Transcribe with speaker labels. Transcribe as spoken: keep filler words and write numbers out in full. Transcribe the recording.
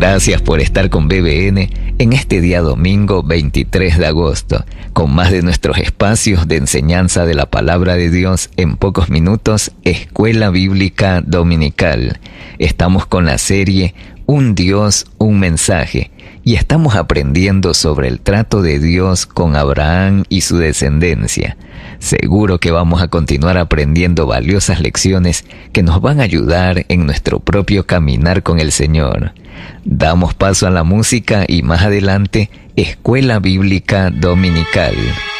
Speaker 1: Gracias por estar con B B N en este día domingo veintitrés de agosto, con más de nuestros espacios de enseñanza de la Palabra de Dios en pocos minutos, Escuela Bíblica Dominical. Estamos con la serie Un Dios, un mensaje, y estamos aprendiendo sobre el trato de Dios con Abraham y su descendencia. Seguro que vamos a continuar aprendiendo valiosas lecciones que nos van a ayudar en nuestro propio caminar con el Señor. Damos paso a la música y más adelante, Escuela Bíblica Dominical.